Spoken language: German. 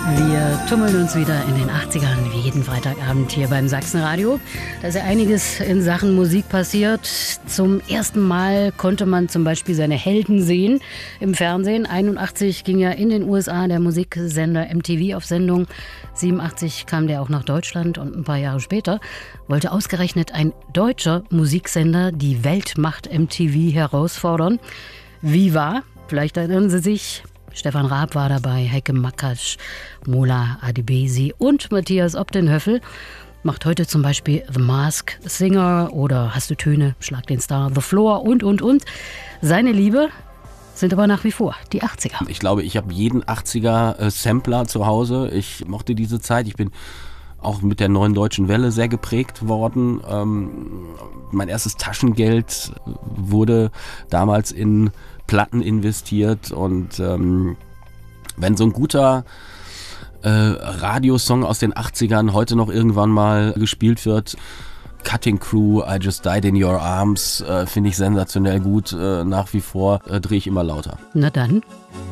Wir tummeln uns wieder in den 80ern, wie jeden Freitagabend hier beim Sachsenradio. Da ist ja einiges in Sachen Musik passiert. Zum ersten Mal konnte man zum Beispiel seine Helden sehen im Fernsehen. 81 ging ja in den USA der Musiksender MTV auf Sendung. 87 kam der auch nach Deutschland und ein paar Jahre später wollte ausgerechnet ein deutscher Musiksender die Weltmacht MTV herausfordern. Wie war? Vielleicht erinnern Sie sich. Stefan Raab war dabei, Heike Makatsch, Mola Adebisi und Matthias Obdenhöffel. Macht heute zum Beispiel The Masked Singer oder Hast du Töne, Schlag den Star, The Floor und. Seine Liebe sind aber nach wie vor die 80er. Ich glaube, ich habe jeden 80er-Sampler zu Hause. Ich mochte diese Zeit. Ich bin auch mit der Neuen Deutschen Welle sehr geprägt worden. Mein erstes Taschengeld wurde damals in Platten investiert und wenn so ein guter Radiosong aus den 80ern heute noch irgendwann mal gespielt wird, Cutting Crew, I Just Died in Your Arms, finde ich sensationell gut, nach wie vor drehe ich immer lauter. Na dann.